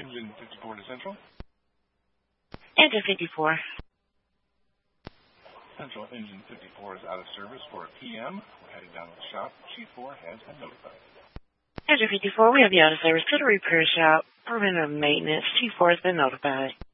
Engine 54 to Central. Engine 54. Central Engine 54 is out of service for a PM. We're heading down to the shop. Chief 4 has been notified. Engine 54, we have you out of service to the repair shop. Preventative maintenance. Chief 4 has been notified.